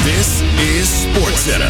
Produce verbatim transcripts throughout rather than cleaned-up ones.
This is SportsCenter.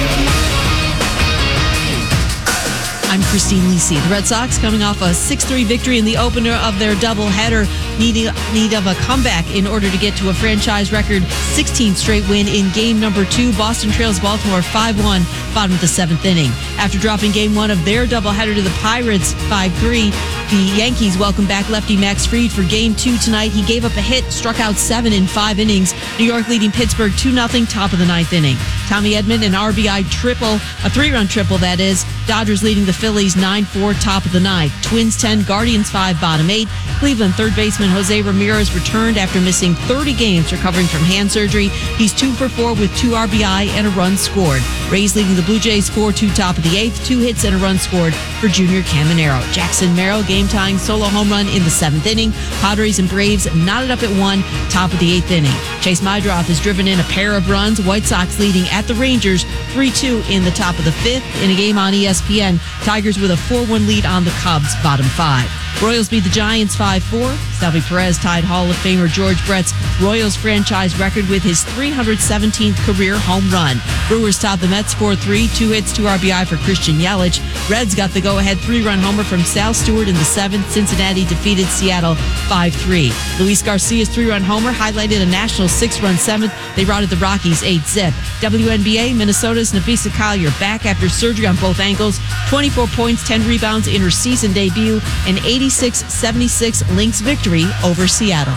I'm Christine Lisi. The Red Sox, coming off a six three victory in the opener of their doubleheader, needing need of a comeback in order to get to a franchise record sixteenth straight win in game number two. Boston trails Baltimore five one, bottom of the seventh inning. After dropping game one of their doubleheader to the Pirates five three, the Yankees welcome back lefty Max Fried for game two tonight. He gave up a hit, struck out seven in five innings. New York leading Pittsburgh two nothing, top of the ninth inning. Tommy Edman, an R B I triple, a three-run triple that is. Dodgers leading the Phillies nine four, top of the ninth. Twins ten, Guardians five, bottom eight. Cleveland third baseman Jose Ramirez returned after missing thirty games recovering from hand surgery. He's two for four with two R B I and a run scored. Rays leading the Blue Jays four two, top of the eighth. Two hits and a run scored for Junior Caminero. Jackson Merrill game-tying solo home run in the seventh inning. Padres and Braves knotted up at one, top of the eighth inning. Chase Mydroth has driven in a pair of runs. White Sox leading at the Rangers three two in the top of the fifth. In a game on E S P N, Tigers with a four one lead on the Cubs, bottom five. Royals beat the Giants five four. Salvi Perez tied Hall of Famer George Brett's Royals franchise record with his three hundred seventeenth career home run. Brewers topped the Mets four three, two hits, two R B I for Christian Yelich. Reds got the go-ahead three-run homer from Sal Stewart in the seventh. Cincinnati defeated Seattle five three. Luis Garcia's three-run homer highlighted a national six-run seventh. They routed the Rockies eight zip. W N B A, Minnesota's Napisa Collier back after surgery on both ankles. twenty-four points, ten rebounds in her season debut. An eighty-six seventy-six Lynx victory over Seattle.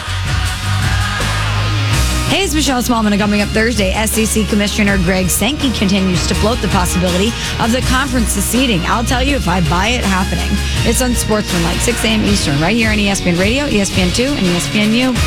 Hey, it's Michelle Smallman, and coming up Thursday, S E C Commissioner Greg Sankey continues to float the possibility of the conference seceding. I'll tell you if I buy it happening. It's on Sportsman, like six a.m. Eastern, right here on E S P N Radio, E S P N two, and E S P N U.